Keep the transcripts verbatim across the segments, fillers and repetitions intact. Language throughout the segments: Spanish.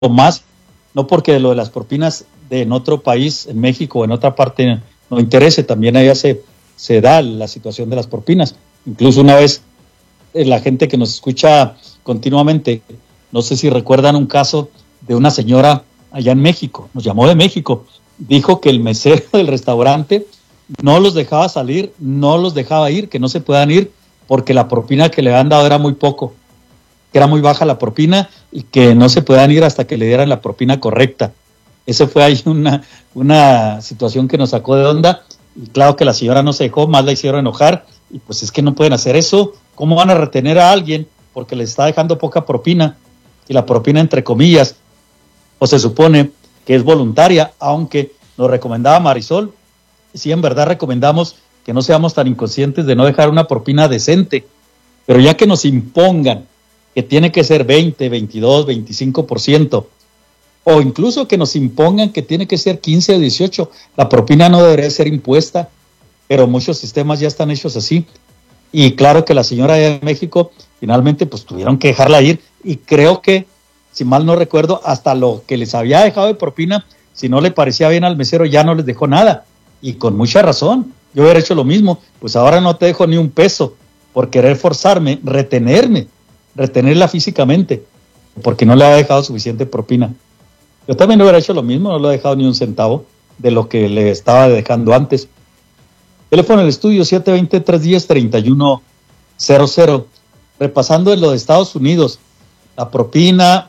más, no porque lo de las propinas de en otro país, en México o en otra parte no interese, también allá se, se da la situación de las propinas. Incluso una vez eh, la gente que nos escucha continuamente, no sé si recuerdan un caso de una señora allá en México, nos llamó de México, dijo que el mesero del restaurante no los dejaba salir, no los dejaba ir, que no se puedan ir porque la propina que le habían dado era muy poco, que era muy baja la propina y que no se puedan ir hasta que le dieran la propina correcta. Esa fue ahí una, una situación que nos sacó de onda, y claro que la señora no se dejó, más la hicieron enojar, y pues es que no pueden hacer eso. ¿Cómo van a retener a alguien porque le está dejando poca propina? Y la propina entre comillas, o se supone que es voluntaria, aunque nos recomendaba Marisol, sí, en verdad recomendamos que no seamos tan inconscientes de no dejar una propina decente, pero ya que nos impongan que tiene que ser veinte, veintidós, veinticinco por ciento, o incluso que nos impongan que tiene que ser quince o dieciocho, la propina no debería ser impuesta, pero muchos sistemas ya están hechos así, y claro que la señora de México finalmente pues tuvieron que dejarla ir, y creo que, si mal no recuerdo, hasta lo que les había dejado de propina, si no le parecía bien al mesero, ya no les dejó nada, y con mucha razón. Yo hubiera hecho lo mismo, pues ahora no te dejo ni un peso por querer forzarme, retenerme, retenerla físicamente, porque no le había dejado suficiente propina. Yo también hubiera hecho lo mismo, no le he dejado ni un centavo de lo que le estaba dejando antes. Teléfono del estudio siete dos cero, tres uno cero, tres uno cero cero. Repasando en lo de Estados Unidos, la propina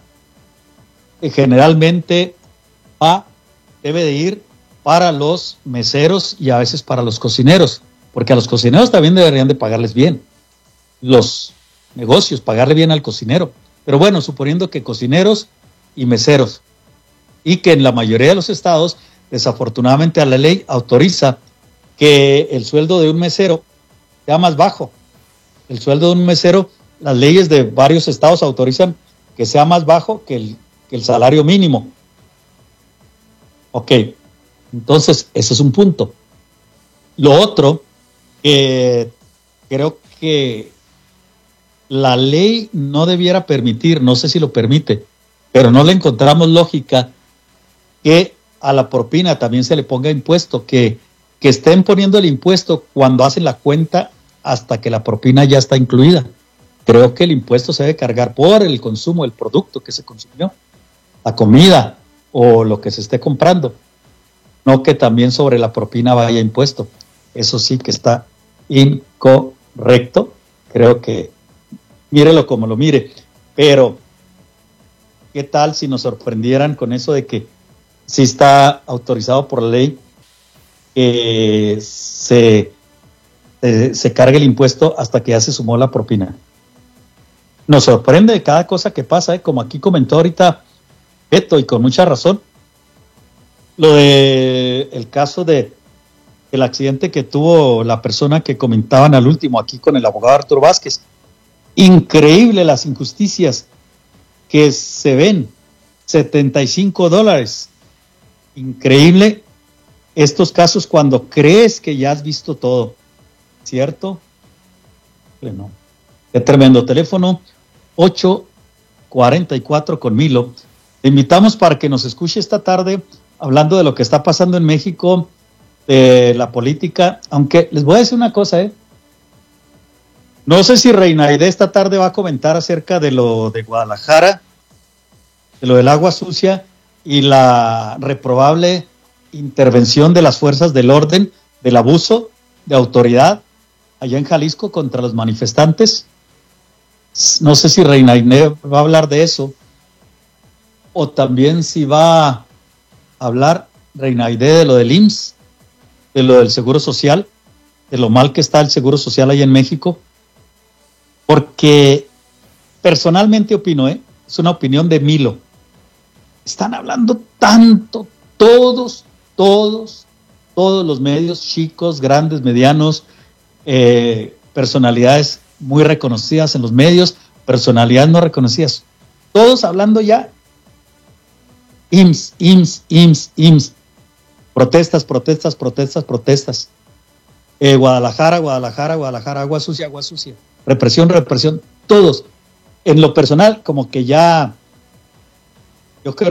eh, generalmente va, debe de ir para los meseros y a veces para los cocineros, porque a los cocineros también deberían de pagarles bien. Los negocios, pagarle bien al cocinero. Pero bueno, suponiendo que cocineros y meseros, y que en la mayoría de los estados, desafortunadamente, a la ley autoriza que el sueldo de un mesero sea más bajo. El sueldo de un mesero, las leyes de varios estados autorizan que sea más bajo que el, que el salario mínimo. Ok, entonces ese es un punto. Lo otro, que creo que la ley no debiera permitir, no sé si lo permite, pero no le encontramos lógica que a la propina también se le ponga impuesto, que, que estén poniendo el impuesto cuando hacen la cuenta hasta que la propina ya está incluida. Creo que el impuesto se debe cargar por el consumo del producto que se consumió, la comida o lo que se esté comprando, no que también sobre la propina vaya impuesto. Eso sí que está incorrecto. Creo que mírelo como lo mire, pero ¿qué tal si nos sorprendieran con eso de que sí está autorizado por la ley que se, se, se cargue el impuesto hasta que ya se sumó la propina? Nos sorprende de cada cosa que pasa, ¿eh? Como aquí comentó ahorita Beto, y con mucha razón, lo de el caso de el accidente que tuvo la persona que comentaban al último aquí con el abogado Arturo Vázquez. Increíble las injusticias que se ven. setenta y cinco dólares. Increíble estos casos cuando crees que ya has visto todo, ¿cierto? Bueno, qué tremendo. Teléfono ocho cuarenta y cuatro con Milo. Te invitamos para que nos escuche esta tarde hablando de lo que está pasando en México, de la política, aunque les voy a decir una cosa, ¿eh? No sé si Reina Aide esta tarde va a comentar acerca de lo de Guadalajara, de lo del agua sucia y la reprobable intervención de las fuerzas del orden, del abuso de autoridad allá en Jalisco contra los manifestantes. No sé si Reina Aide va a hablar de eso, o también si va a hablar Reina Aide de lo del I M S S, de lo del Seguro Social, de lo mal que está el Seguro Social ahí en México, porque personalmente opino, ¿eh? Es una opinión de Milo, están hablando tanto, todos, todos, todos los medios, chicos, grandes, medianos, eh, personalidades muy reconocidas en los medios, personalidades no reconocidas, todos hablando ya, I M S S, I M S S, I M S S, I M S S, protestas, protestas, protestas, protestas. Eh, Guadalajara, Guadalajara, Guadalajara, agua sucia, agua sucia. Represión, represión, todos. En lo personal, como que ya Yo creo